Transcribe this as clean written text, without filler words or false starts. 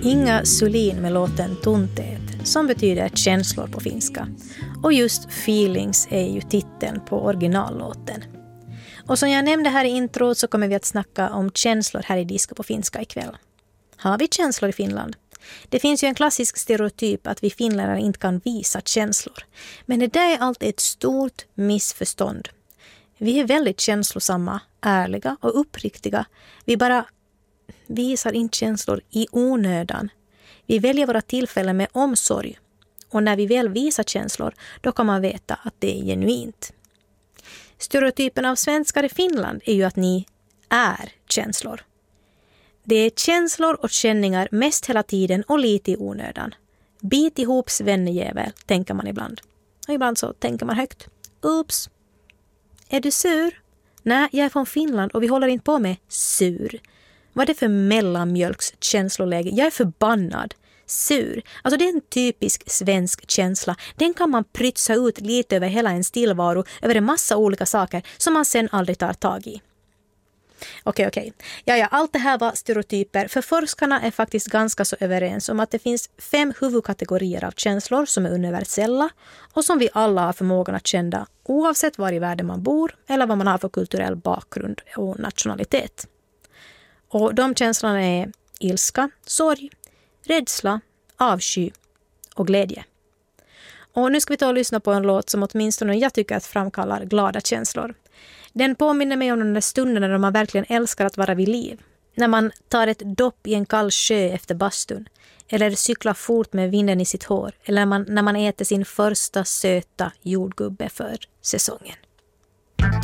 Inga Sulin med låten Tunteet, som betyder känslor på finska. Och just Feelings är ju titeln på originallåten. Och som jag nämnde här i introt så kommer vi att snacka om känslor här i Disco på finska ikväll. Har vi känslor i Finland? Det finns ju en klassisk stereotyp att vi finländare inte kan visa känslor. Men det där är alltid ett stort missförstånd. Vi är väldigt känslosamma, ärliga och uppriktiga. Vi bara visar inte känslor i onödan. Vi väljer våra tillfällen med omsorg. Och när vi väl visar känslor, då kan man veta att det är genuint. Stereotypen av svenskar i Finland är ju att ni är känslor. Det är känslor och känningar mest hela tiden och lite i onödan. Bit ihop svennejävel, tänker man ibland. Och ibland så tänker man högt. Oops. Är du sur? Nej, jag är från Finland och vi håller inte på med sur. Vad är det för mellanmjölks känsloläge? Jag är förbannad. Sur. Alltså det är en typisk svensk känsla. Den kan man prytsa ut lite över hela en tillvaro, över en massa olika saker som man sen aldrig tar tag i. Okej. Ja, allt det här var stereotyper. För forskarna är faktiskt ganska så överens om att det finns 5 huvudkategorier av känslor som är universella och som vi alla har förmågan att känna oavsett var i världen man bor eller vad man har för kulturell bakgrund och nationalitet. Och de känslorna är ilska, sorg, rädsla, avsky och glädje. Och nu ska vi ta och lyssna på en låt som åtminstone jag tycker att framkallar glada känslor. Den påminner mig om de där stunderna när man verkligen älskar att vara vid liv. När man tar ett dopp i en kall sjö efter bastun. Eller cyklar fort med vinden i sitt hår. Eller när man äter sin första söta jordgubbe för säsongen.